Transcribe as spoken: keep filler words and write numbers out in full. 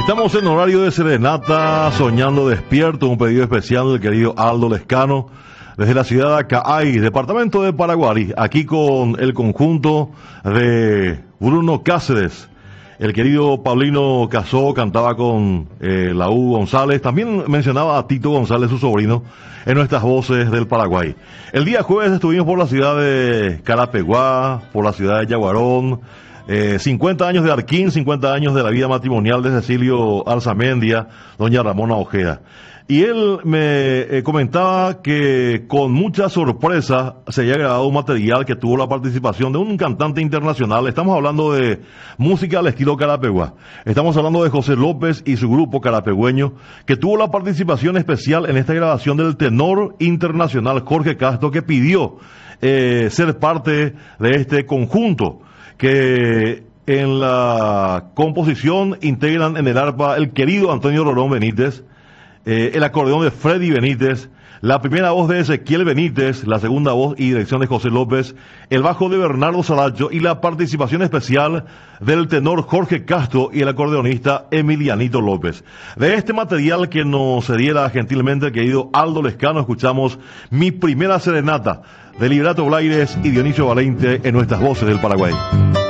Estamos en horario de serenata, soñando despierto, un pedido especial del querido Aldo Lescano, desde la ciudad de Acaay, departamento de Paraguay, aquí con el conjunto de Bruno Cáceres. El querido Paulino Casó cantaba con eh, la U González, también mencionaba a Tito González, su sobrino, en nuestras voces del Paraguay. El día jueves estuvimos por la ciudad de Carapeguá, por la ciudad de Yaguarón, eh, cincuenta años de Arquín, cincuenta años de la vida matrimonial de Cecilio Alzamendia, doña Ramona Ojeda. Y él me eh, comentaba que con mucha sorpresa se había grabado un material que tuvo la participación de un cantante internacional. Estamos hablando de música al estilo Carapeguá. Estamos hablando de José López y su grupo carapegüeño, que tuvo la participación especial en esta grabación del tenor internacional Jorge Castro, que pidió eh, ser parte de este conjunto, que en la composición integran en el arpa el querido Antonio Rorón Benítez, Eh, el acordeón de Freddy Benítez, la primera voz de Ezequiel Benítez, la segunda voz y dirección de José López, el bajo de Bernardo Saracho y la participación especial del tenor Jorge Castro y el acordeonista Emilianito López. De este material que nos cediera gentilmente el querido Aldo Lescano, escuchamos Mi Primera Serenata, de Liberato Blaires y Dionisio Valente en nuestras voces del Paraguay.